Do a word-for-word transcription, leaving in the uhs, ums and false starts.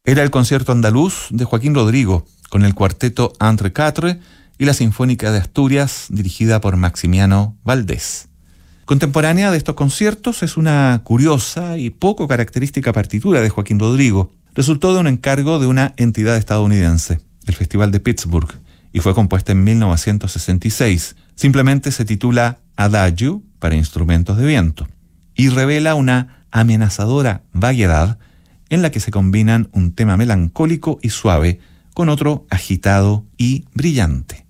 Era el concierto andaluz de Joaquín Rodrigo, con el cuarteto Entre Quatre y la Sinfónica de Asturias, dirigida por Maximiano Valdés. Contemporánea de estos conciertos es una curiosa y poco característica partitura de Joaquín Rodrigo. Resultó de un encargo de una entidad estadounidense, el Festival de Pittsburgh, y fue compuesta en mil novecientos sesenta y seis. Simplemente se titula Adagio para instrumentos de viento y revela una amenazadora vaguedad en la que se combinan un tema melancólico y suave con otro agitado y brillante.